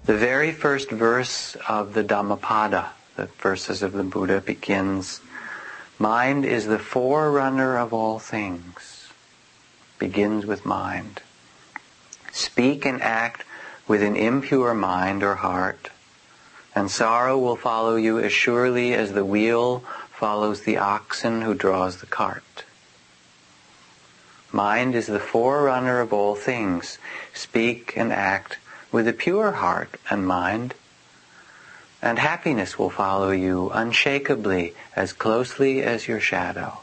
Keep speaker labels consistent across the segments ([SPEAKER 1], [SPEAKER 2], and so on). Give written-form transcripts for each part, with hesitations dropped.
[SPEAKER 1] The very first verse of the Dhammapada, the verses of the Buddha, begins, "Mind is the forerunner of all things." Begins with mind. Speak and act with an impure mind or heart, and sorrow will follow you as surely as the wheel follows the oxen who draws the cart. Mind is the forerunner of all things. Speak and act with a pure heart and mind, and happiness will follow you unshakably, as closely as your shadow.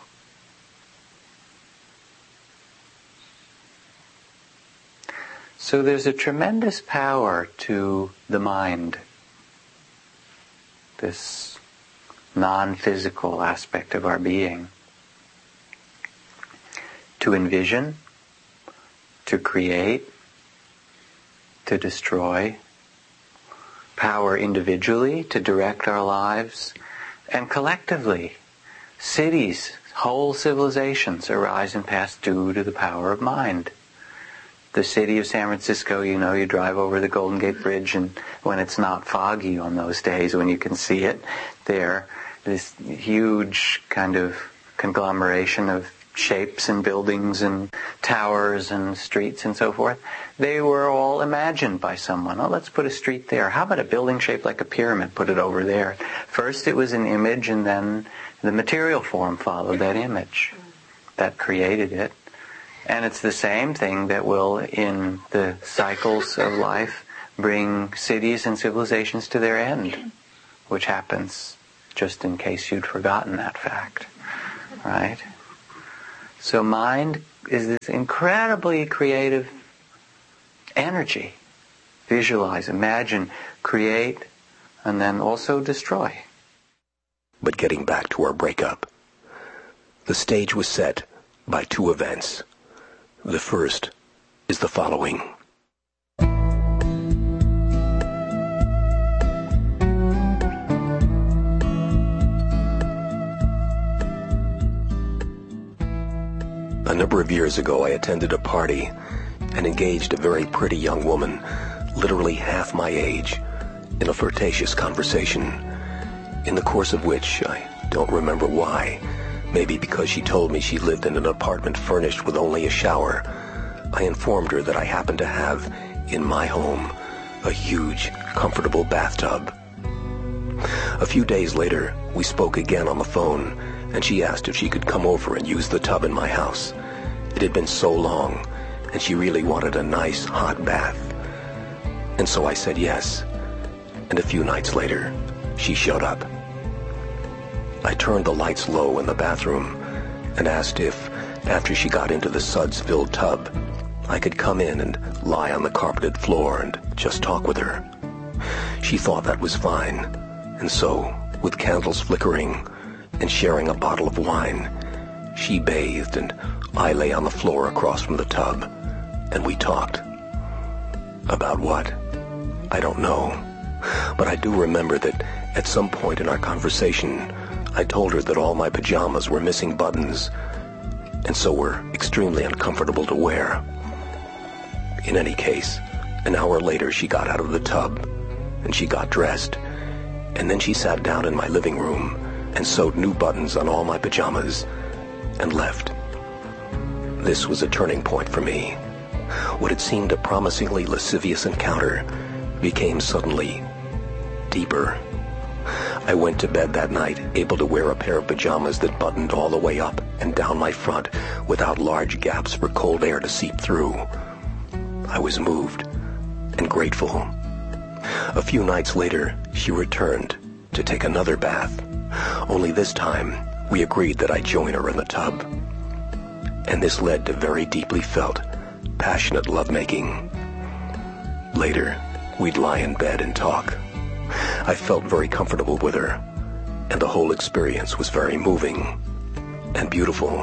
[SPEAKER 1] So there's a tremendous power to the mind, this non-physical aspect of our being, to envision, to create, to destroy, power individually to direct our lives, and collectively, cities, whole civilizations arise and pass due to the power of mind. The city of San Francisco, you drive over the Golden Gate Bridge, and when it's not foggy on those days, when you can see it there, this huge kind of conglomeration of shapes and buildings and towers and streets and so forth, they were all imagined by someone. Oh, let's put a street there. How about a building shaped like a pyramid? Put it over there. First it was an image, and then the material form followed that image. That created it. And it's the same thing that will, in the cycles of life, bring cities and civilizations to their end, which happens just in case you'd forgotten that fact, right? So mind is this incredibly creative energy. Visualize, imagine, create, and then also destroy.
[SPEAKER 2] But getting back to our breakup, the stage was set by two events. The first is the following. A number of years ago, I attended a party and engaged a very pretty young woman, literally half my age, in a flirtatious conversation, in the course of which, I don't remember why, maybe because she told me she lived in an apartment furnished with only a shower, I informed her that I happened to have, in my home, a huge, comfortable bathtub. A few days later, we spoke again on the phone, and she asked if she could come over and use the tub in my house. It had been so long, and she really wanted a nice, hot bath. And so I said yes, and a few nights later, she showed up. I turned the lights low in the bathroom and asked if, after she got into the suds-filled tub, I could come in and lie on the carpeted floor and just talk with her. She thought that was fine, and so, with candles flickering and sharing a bottle of wine, she bathed and I lay on the floor across from the tub, and we talked. About what? I don't know, but I do remember that at some point in our conversation, I told her that all my pajamas were missing buttons, and so were extremely uncomfortable to wear. In any case, an hour later she got out of the tub, and she got dressed, and then she sat down in my living room and sewed new buttons on all my pajamas, and left. This was a turning point for me. What had seemed a promisingly lascivious encounter became suddenly deeper. I went to bed that night able to wear a pair of pajamas that buttoned all the way up and down my front without large gaps for cold air to seep through. I was moved and grateful. A few nights later, she returned to take another bath. Only this time, we agreed that I join her in the tub. And this led to very deeply felt, passionate lovemaking. Later, we'd lie in bed and talk. I felt very comfortable with her, and the whole experience was very moving and beautiful.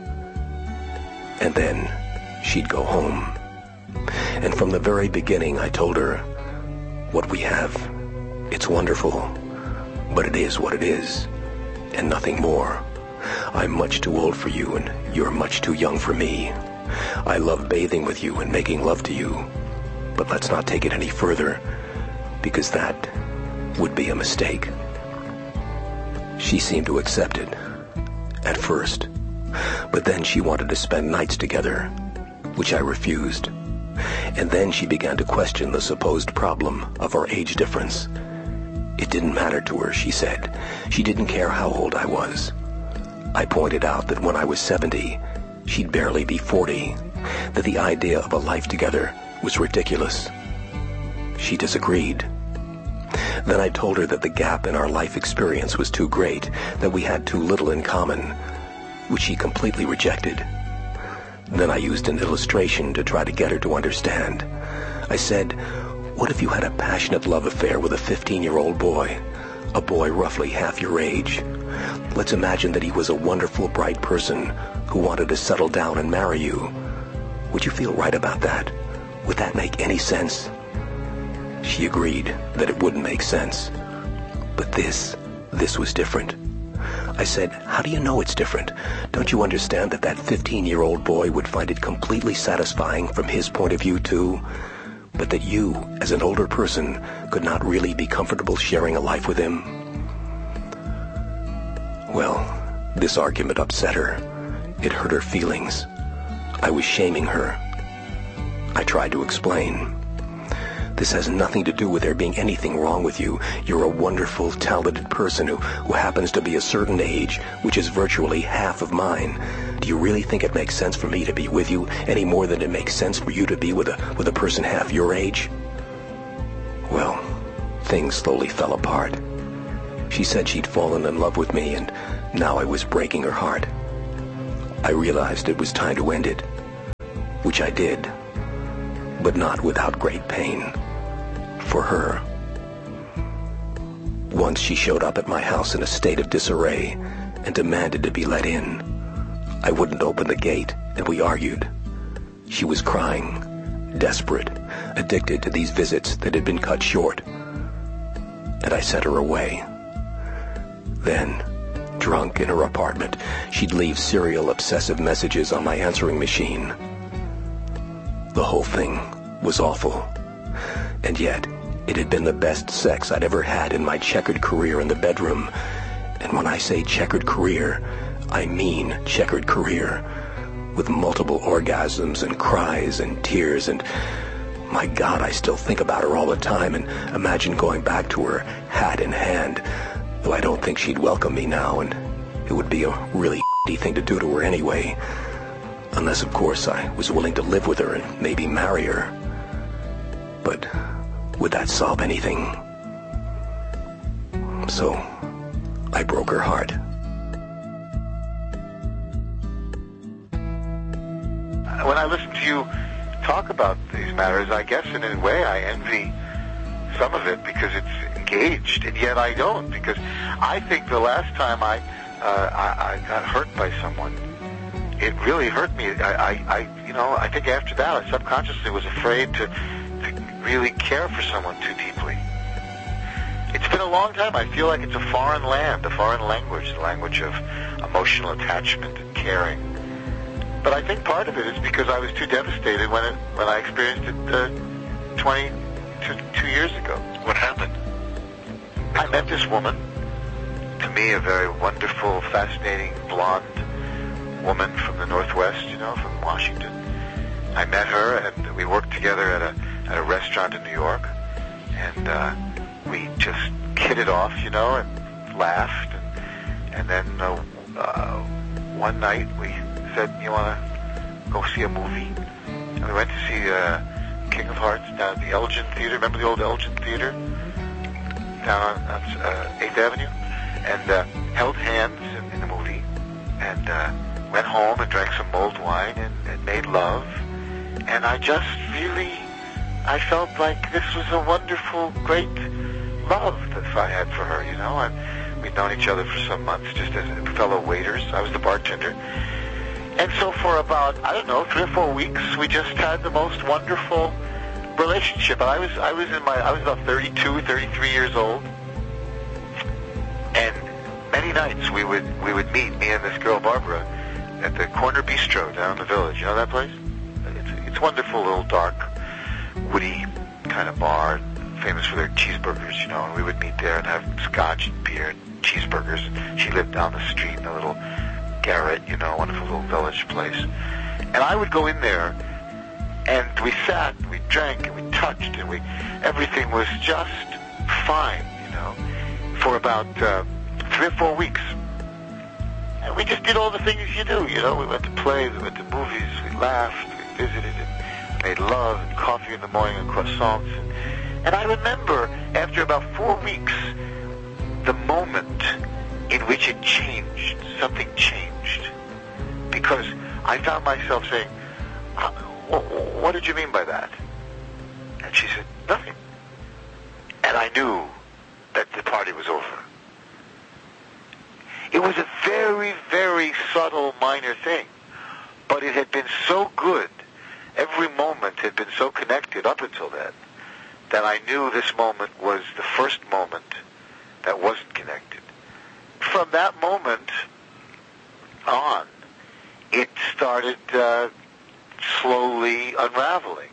[SPEAKER 2] And then she'd go home. And from the very beginning, I told her, what we have, it's wonderful, but it is what it is, and nothing more. I'm much too old for you, and you're much too young for me. I love bathing with you and making love to you, but let's not take it any further. because that would be a mistake. She seemed to accept it, at first, but then she wanted to spend nights together, which I refused. And then she began to question the supposed problem of our age difference. It didn't matter to her, she said. She didn't care how old I was. I pointed out that when I was 70, she'd barely be 40, that the idea of a life together was ridiculous. She disagreed. Then I told her that the gap in our life experience was too great, that we had too little in common, which she completely rejected. Then I used an illustration to try to get her to understand. I said, what if you had a passionate love affair with a 15-year-old boy, a boy roughly half your age? Let's imagine that he was a wonderful, bright person who wanted to settle down and marry you. Would you feel right about that? Would that make any sense? She agreed that it wouldn't make sense. But this was different. I said, how do you know it's different? Don't you understand that that 15-year-old boy would find it completely satisfying from his point of view too? But that you, as an older person, could not really be comfortable sharing a life with him? Well, this argument upset her. It hurt her feelings. I was shaming her. I tried to explain. This has nothing to do with there being anything wrong with you. You're a wonderful, talented person who happens to be a certain age, which is virtually half of mine. Do you really think it makes sense for me to be with you any more than it makes sense for you to be with a person half your age? Well, things slowly fell apart. She said she'd fallen in love with me, and now I was breaking her heart. I realized it was time to end it, which I did, but not without great pain. For her. Once she showed up at my house in a state of disarray and demanded to be let in. I wouldn't open the gate, and we argued. She was crying, desperate, addicted to these visits that had been cut short. And I sent her away. Then, drunk in her apartment, she'd leave serial obsessive messages on my answering machine. The whole thing was awful. And yet, it had been the best sex I'd ever had in my checkered career in the bedroom. And when I say checkered career, I mean checkered career. With multiple orgasms and cries and tears and... My God, I still think about her all the time and imagine going back to her, hat in hand. Though I don't think she'd welcome me now, and it would be a really shitty thing to do to her anyway. Unless, of course, I was willing to live with her and maybe marry her. But would that solve anything? So, I broke her heart.
[SPEAKER 3] When I listen to you talk about these matters, I guess in a way I envy some of it because it's engaged, and yet I don't, because I think the last time I got hurt by someone, it really hurt me. I think after that I subconsciously was afraid to really care for someone too deeply. It's been a long time. I feel like it's a foreign land, a foreign language, the language of emotional attachment and caring. But I think part of it is because I was too devastated when I experienced it 22 years ago. What happened? I met this woman, to me a very wonderful, fascinating, blonde woman from the Northwest, from Washington. I met her, and we worked together at a restaurant in New York, and we just hit it off, and laughed, and then one night we said, you want to go see a movie? And we went to see King of Hearts down at the Elgin Theater. Remember the old Elgin Theater? Down on 8th Avenue? And held hands in the movie, and went home and drank some mulled wine and made love. And I just really, I felt like this was a wonderful, great love that I had for her, And we'd known each other for some months just as fellow waiters. I was the bartender. And so for about, 3 or 4 weeks, we just had the most wonderful relationship. I was about 32, 33 years old. And many nights we would meet, me and this girl Barbara, at the Corner Bistro down in the Village. That place? It's a wonderful little dark, woody kind of bar, famous for their cheeseburgers, and we would meet there and have scotch and beer and cheeseburgers. She lived down the street in a little garret, wonderful little village place. And I would go in there, and we sat, and we drank, and we touched, and everything was just fine, for about 3 or 4 weeks. And we just did all the things you do, We went to plays, we went to movies, we laughed, we visited, and made love, and coffee in the morning, and croissants. And I remember, after about 4 weeks, the moment in which it changed, something changed. Because I found myself saying, what did you mean by that? And she said, nothing. And I knew that the party was over. It was a very, very subtle, minor thing. But it had been so good, every moment had been so connected up until then, that I knew this moment was the first moment that wasn't connected. From that moment on, it started slowly unraveling.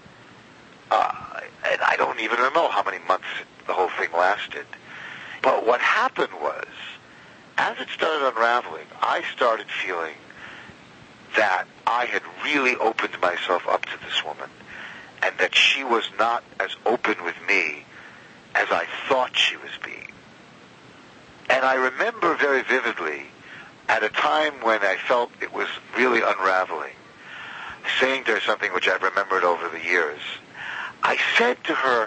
[SPEAKER 3] And I don't even know how many months the whole thing lasted. But what happened was, as it started unraveling, I started feeling that I had really opened myself up to this woman, and that she was not as open with me as I thought she was being. And I remember very vividly, at a time when I felt it was really unraveling, saying to her something which I've remembered over the years. I said to her,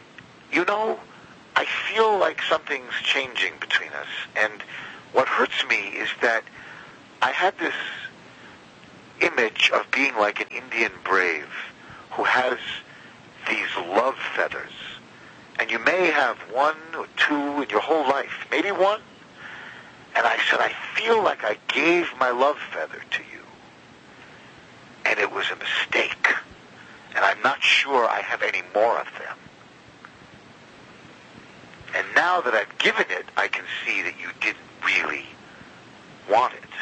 [SPEAKER 3] I feel like something's changing between us, and what hurts me is that I had this image of being like an Indian brave who has these love feathers. And you may have 1 or 2 in your whole life, maybe 1. And I said, I feel like I gave my love feather to you. And it was a mistake. And I'm not sure I have any more of them. And now that I've given it, I can see that you didn't really want it.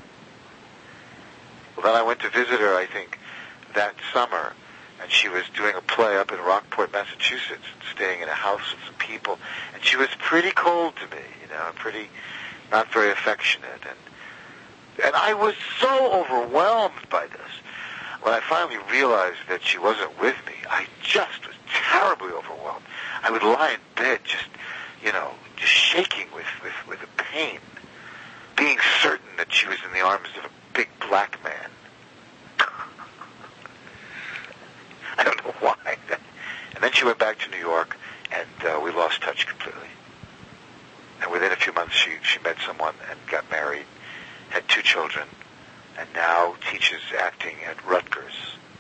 [SPEAKER 3] Well, then I went to visit her, I think, that summer, and she was doing a play up in Rockport, Massachusetts, staying in a house with some people, and she was pretty cold to me, pretty, not very affectionate, and I was so overwhelmed by this. When I finally realized that she wasn't with me, I just was terribly overwhelmed. I would lie in bed just shaking with the pain, being certain that she was in the arms of a big black man. I don't know why. And then she went back to New York, and we lost touch completely. And within a few months, she met someone and got married, had 2 children, and now teaches acting at Rutgers,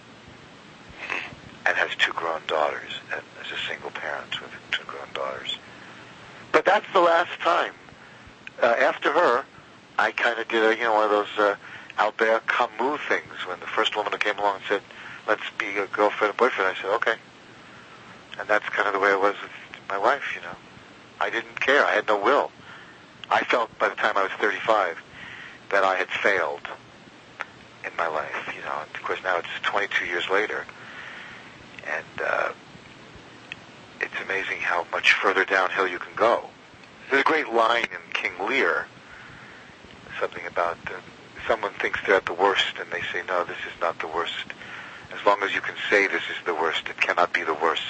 [SPEAKER 3] and has 2 grown daughters, and is a single parent with 2 grown daughters. But that's the last time. After her, I kind of did one of those Albert Camus things, when the first woman who came along and said, let's be a girlfriend and boyfriend. I said, okay. And that's kind of the way it was with my wife, I didn't care. I had no will. I felt by the time I was 35 that I had failed in my life, And of course now it's 22 years later. And it's amazing how much further downhill you can go. There's a great line in King Lear, something about someone thinks they're at the worst, and they say, no, this is not the worst. As long as you can say this is the worst, it cannot be the worst.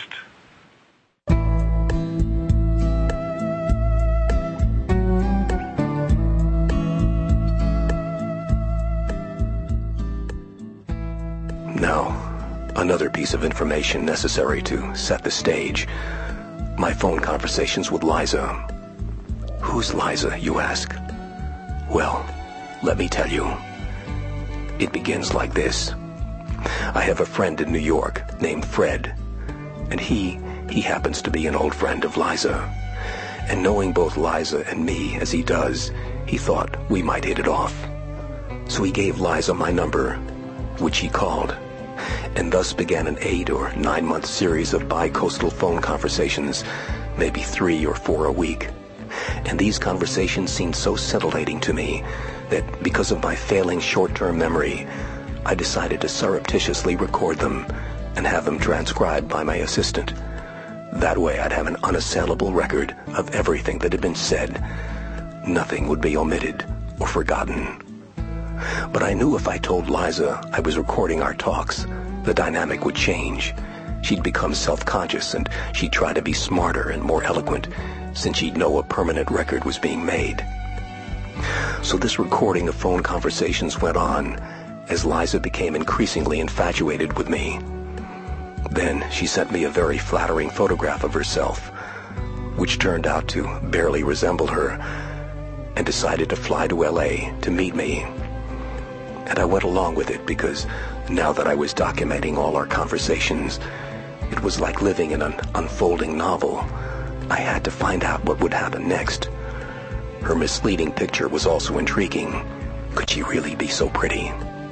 [SPEAKER 2] Now, another piece of information necessary to set the stage. My phone conversations with Liza. Who's Liza, you ask? Well, let me tell you. It begins like this. I have a friend in New York named Fred, and he happens to be an old friend of Liza. And knowing both Liza and me as he does, he thought we might hit it off. So he gave Liza my number, which he called, and thus began an 8 or 9 month series of bi-coastal phone conversations, maybe 3 or 4 a week. And these conversations seemed so scintillating to me that because of my failing short-term memory, I decided to surreptitiously record them and have them transcribed by my assistant. That way I'd have an unassailable record of everything that had been said. Nothing would be omitted or forgotten. But I knew if I told Liza I was recording our talks, the dynamic would change. She'd become self-conscious, and she'd try to be smarter and more eloquent, since she'd know a permanent record was being made. So this recording of phone conversations went on as Liza became increasingly infatuated with me. Then she sent me a very flattering photograph of herself, which turned out to barely resemble her, and decided to fly to L.A. to meet me. And I went along with it because now that I was documenting all our conversations, it was like living in an unfolding novel. I had to find out what would happen next. Her misleading picture was also intriguing. Could she really be so pretty?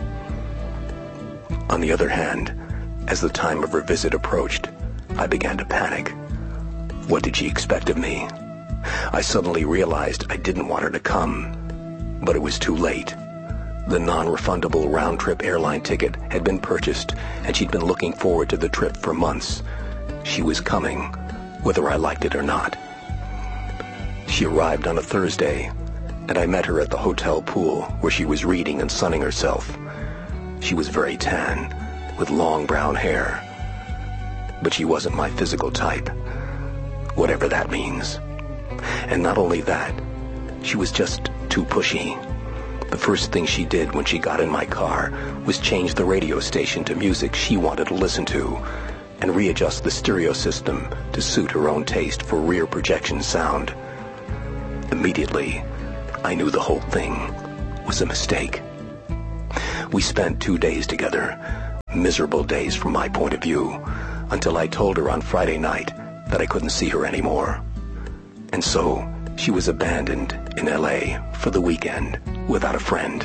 [SPEAKER 2] On the other hand, as the time of her visit approached, I began to panic. What did she expect of me? I suddenly realized I didn't want her to come, but it was too late. The non-refundable round-trip airline ticket had been purchased, and she'd been looking forward to the trip for months. She was coming, whether I liked it or not. She arrived on a Thursday, and I met her at the hotel pool where she was reading and sunning herself. She was very tan, with long brown hair, but she wasn't my physical type, whatever that means. And not only that, she was just too pushy. The first thing she did when she got in my car was change the radio station to music she wanted to listen to and readjust the stereo system to suit her own taste for rear projection sound. Immediately, I knew the whole thing was a mistake. We spent 2 days together, miserable days from my point of view, until I told her on Friday night that I couldn't see her anymore. And so, she was abandoned in L.A. for the weekend without a friend.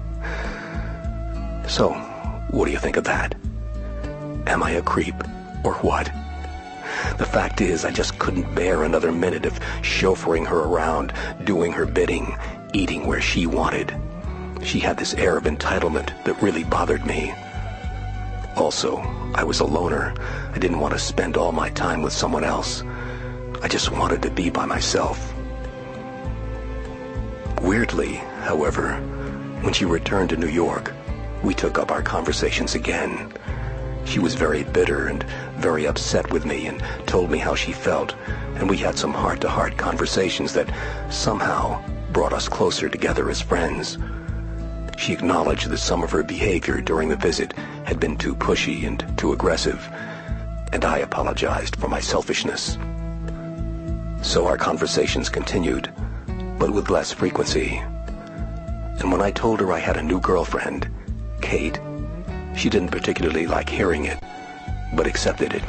[SPEAKER 2] So, what do you think of that? Am I a creep, or what? The fact is, I just couldn't bear another minute of chauffeuring her around, doing her bidding, eating where she wanted. She had this air of entitlement that really bothered me. Also, I was a loner. I didn't want to spend all my time with someone else. I just wanted to be by myself. Weirdly, however, when she returned to New York, we took up our conversations again. She was very bitter and very upset with me and told me how she felt, and we had some heart-to-heart conversations that somehow brought us closer together as friends. She acknowledged that some of her behavior during the visit had been too pushy and too aggressive, and I apologized for my selfishness. So our conversations continued, but with less frequency. And when I told her I had a new girlfriend, Kate, she didn't particularly like hearing it, but accepted it.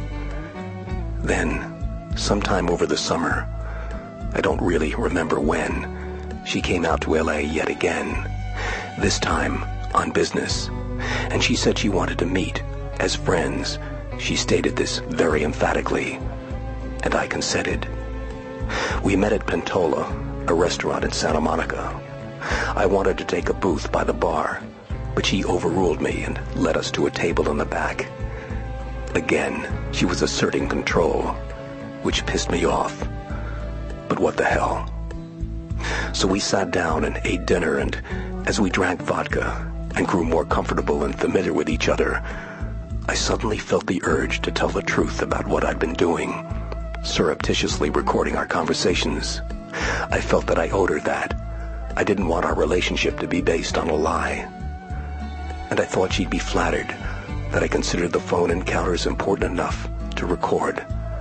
[SPEAKER 2] Then, sometime over the summer, I don't really remember when, she came out to L.A. yet again, this time on business, and she said she wanted to meet as friends. She stated this very emphatically, and I consented. We met at Pentola, a restaurant in Santa Monica. I wanted to take a booth by the bar, but she overruled me and led us to a table in the back. Again, she was asserting control, which pissed me off. But what the hell? So we sat down and ate dinner, and as we drank vodka and grew more comfortable and familiar with each other, I suddenly felt the urge to tell the truth about what I'd been doing, surreptitiously recording our conversations. I felt that I owed her that. I didn't want our relationship to be based on a lie. And I thought she'd be flattered that I considered the phone encounters important enough to record.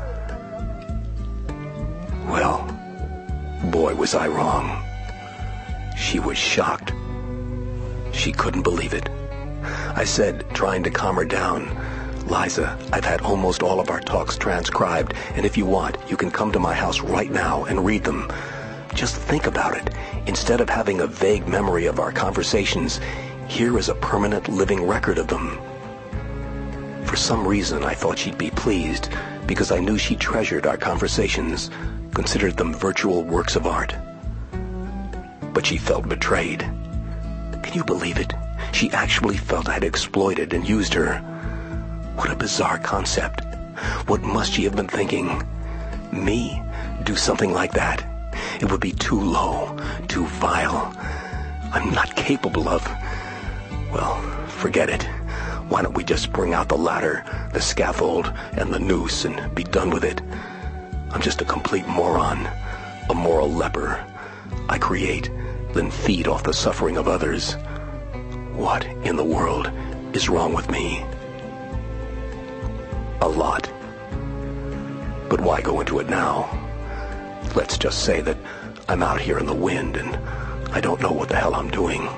[SPEAKER 2] Well, boy, was I wrong. She was shocked. She couldn't believe it. I said, trying to calm her down, "Liza, I've had almost all of our talks transcribed, and if you want, you can come to my house right now and read them. Just think about it. Instead of having a vague memory of our conversations, here is a permanent living record of them." For some reason, I thought she'd be pleased, because I knew she treasured our conversations, considered them virtual works of art. But she felt betrayed. Can you believe it? She actually felt I'd exploited and used her. What a bizarre concept. What must she have been thinking? Me do something like that? It would be too low, too vile. I'm not capable of... Well, forget it. Why don't we just bring out the ladder, the scaffold, and the noose and be done with it? I'm just a complete moron, a moral leper. I create, then feed off the suffering of others. What in the world is wrong with me? A lot. But why go into it now? Let's just say that I'm out here in the wind and I don't know what the hell I'm doing.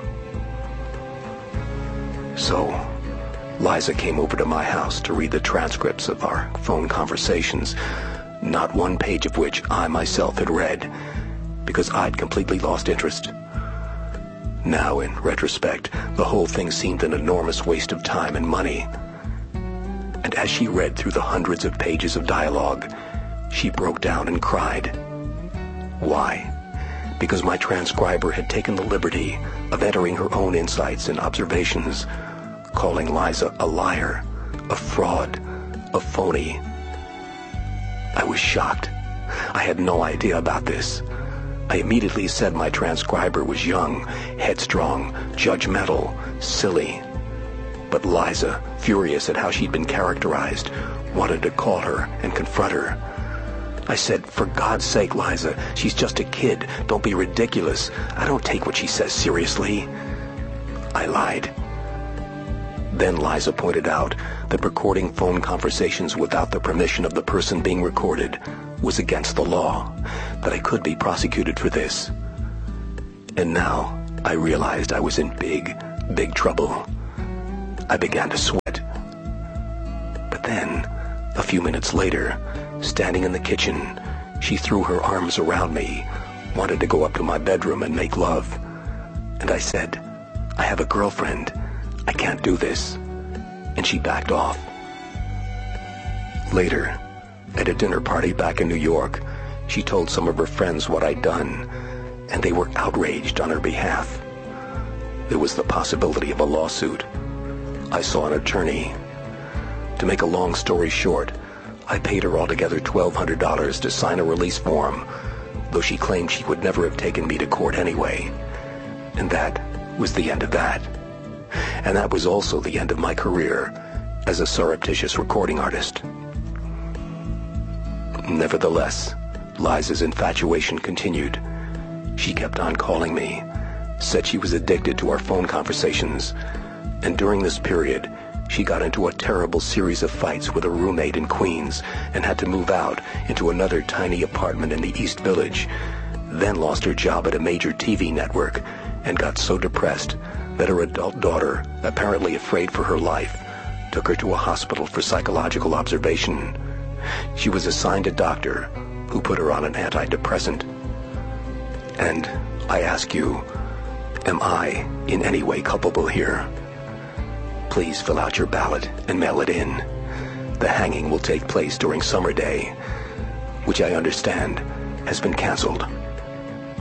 [SPEAKER 2] So, Liza came over to my house to read the transcripts of our phone conversations, not one page of which I myself had read, because I'd completely lost interest. Now, in retrospect, the whole thing seemed an enormous waste of time and money. And as she read through the hundreds of pages of dialogue, she broke down and cried. Why? Because my transcriber had taken the liberty of entering her own insights and observations, calling Liza a liar, a fraud, a phony. I was shocked. I had no idea about this. I immediately said my transcriber was young, headstrong, judgmental, silly. But Liza, furious at how she'd been characterized, wanted to call her and confront her. I said, for God's sake, Liza, she's just a kid. Don't be ridiculous. I don't take what she says seriously. I lied. Then Liza pointed out that recording phone conversations without the permission of the person being recorded was against the law, that I could be prosecuted for this. And now I realized I was in big, big trouble. I began to sweat. But then, a few minutes later, standing in the kitchen, she threw her arms around me, wanted to go up to my bedroom and make love. And I said, I have a girlfriend. I can't do this. And she backed off. Later, at a dinner party back in New York, she told some of her friends what I'd done, and they were outraged on her behalf. There was the possibility of a lawsuit. I saw an attorney. To make a long story short, I paid her altogether $1,200 to sign a release form, though she claimed she would never have taken me to court anyway. And that was the end of that. And that was also the end of my career as a surreptitious recording artist. Nevertheless, Liza's infatuation continued. She kept on calling me, said she was addicted to our phone conversations, and during this period, she got into a terrible series of fights with a roommate in Queens and had to move out into another tiny apartment in the East Village, then lost her job at a major TV network and got so depressed that her adult daughter, apparently afraid for her life, took her to a hospital for psychological observation. She was assigned a doctor who put her on an antidepressant. And I ask you, am I in any way culpable here? Please fill out your ballot and mail it in. The hanging will take place during Summer Day, which I understand has been canceled.